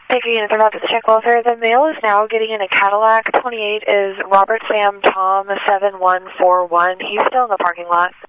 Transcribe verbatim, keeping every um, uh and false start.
Thank you, unit thirty-five to the check welfare. The mail is now getting in a Cadillac. twenty-eight is Robert Sam Tom seven one four one. He's still in the parking lot.